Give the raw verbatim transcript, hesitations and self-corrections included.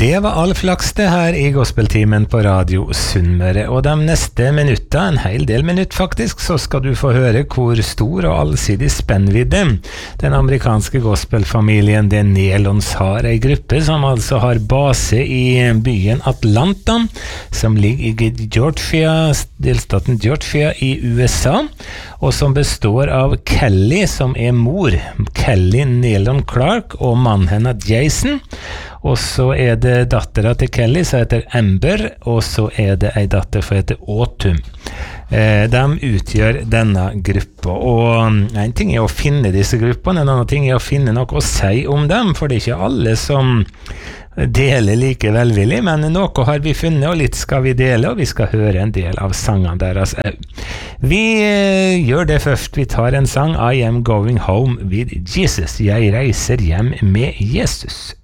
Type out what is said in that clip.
Det var all flaks det her i gospeltimen på Radio Sunnmøre, og de neste minutter, en hel del minutt faktisk, så skal du få høre hvor stor og allsidig spennvidde den amerikanske gospelfamilien The Nelons har, en gruppe som altså har base i byen Atlanta, som ligger i Georgia, delstaten Georgia i U S A, og som består av Kelly, som er mor, Kelly Nelon Clark, og mannen hennes Jason, og så er det dattera til Kelly som heter Amber, og så er det ei datter som heter Autumn. Eh, de utgjør denne gruppa, og en ting er å finne disse gruppene, en annen ting er å finne noe å si om dem, for det er ikke alle som deler like velvillig, men noe har vi funnet, og litt skal vi dele, og vi skal høre en del av sangene deres. Vi eh, gjør det først, vi tar en sang, I am going home with Jesus, jeg reiser hjem med Jesus.